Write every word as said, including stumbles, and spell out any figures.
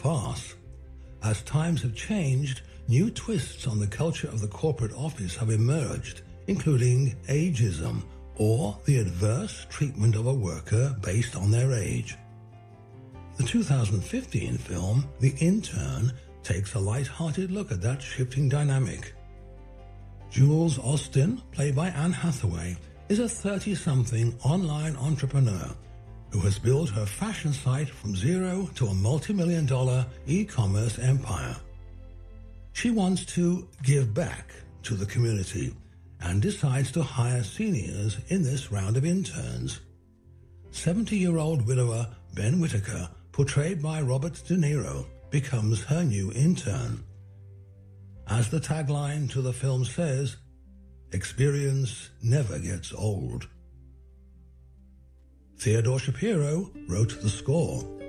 farce. As times have changed, new twists on the culture of the corporate office have emerged, including ageism, or the adverse treatment of a worker based on their age. The two thousand fifteen film, The Intern, takes a light-hearted look at that shifting dynamic. Jules Austin, played by Anne Hathaway, is a thirty-something online entrepreneur who has built her fashion site from zero to a multi-million dollar e-commerce empire. She wants to give back to the community and decides to hire seniors in this round of interns. seventy-year-old widower Ben Whitaker, portrayed by Robert De Niro, becomes her new intern. As the tagline to the film says, "Experience never gets old." Theodore Shapiro wrote the score.